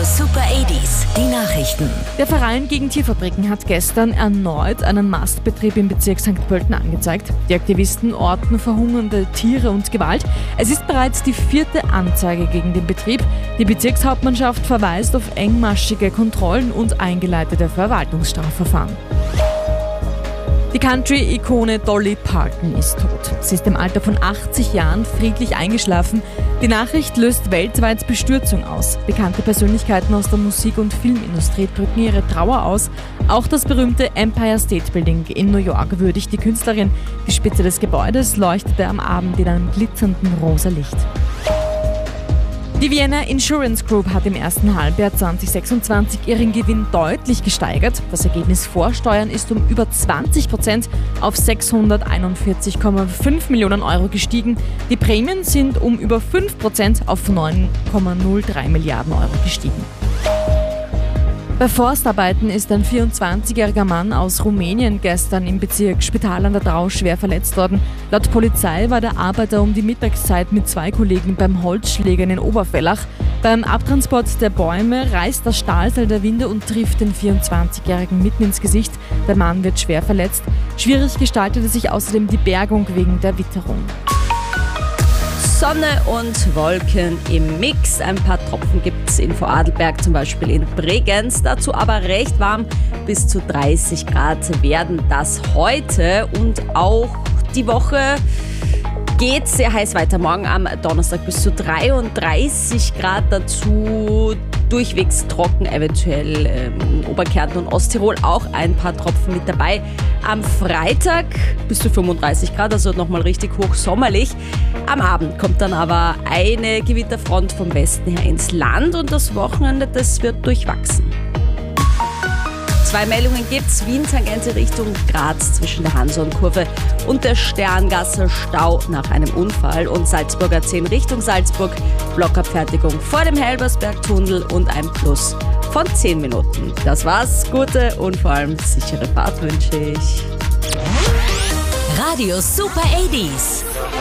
Super 80s, die Nachrichten. Der Verein gegen Tierfabriken hat gestern erneut einen Mastbetrieb im Bezirk St. Pölten angezeigt. Die Aktivisten orten verhungernde Tiere und Gewalt. Es ist bereits die 4. Anzeige gegen den Betrieb. Die Bezirkshauptmannschaft verweist auf engmaschige Kontrollen und eingeleitete Verwaltungsstrafverfahren. Die Country-Ikone Dolly Parton ist tot. Sie ist im Alter von 80 Jahren friedlich eingeschlafen. Die Nachricht löst weltweit Bestürzung aus. Bekannte Persönlichkeiten aus der Musik- und Filmindustrie drücken ihre Trauer aus. Auch das berühmte Empire State Building in New York würdigt die Künstlerin. Die Spitze des Gebäudes leuchtete am Abend in einem glitzernden rosa Licht. Die Vienna Insurance Group hat im ersten Halbjahr 2026 ihren Gewinn deutlich gesteigert. Das Ergebnis vor Steuern ist um über 20% auf 641,5 Millionen Euro gestiegen. Die Prämien sind um über 5% auf 9,03 Milliarden Euro gestiegen. Bei Forstarbeiten ist ein 24-jähriger Mann aus Rumänien gestern im Bezirk Spital an der Drau schwer verletzt worden. Laut Polizei war der Arbeiter um die Mittagszeit mit 2 Kollegen beim Holzschlägern in Obervellach. Beim Abtransport der Bäume reißt das Stahlseil der Winde und trifft den 24-jährigen mitten ins Gesicht. Der Mann wird schwer verletzt. Schwierig gestaltete sich außerdem die Bergung wegen der Witterung. Sonne und Wolken im Mix. Ein paar Tropfen gibt es in Vorarlberg, zum Beispiel in Bregenz. Dazu aber recht warm, bis zu 30 Grad werden das heute. Und auch die Woche geht sehr heiß weiter. Morgen am Donnerstag bis zu 33 Grad, dazu durchwegs trocken, eventuell in Oberkärnten und Osttirol auch ein paar Tropfen mit dabei. Am Freitag bis zu 35 Grad, also nochmal richtig hochsommerlich. Am Abend kommt dann aber eine Gewitterfront vom Westen her ins Land und das Wochenende, das wird durchwachsen. 2 Meldungen gibt's. Wien-Tangente Richtung Graz zwischen der Hanson-Kurve und der Sterngasser Stau nach einem Unfall und Salzburger 10 Richtung Salzburg. Blockabfertigung vor dem Helbersberg-Tunnel und ein Plus von 10 Minuten. Das war's. Gute und vor allem sichere Fahrt wünsche ich. Radio Super 80s.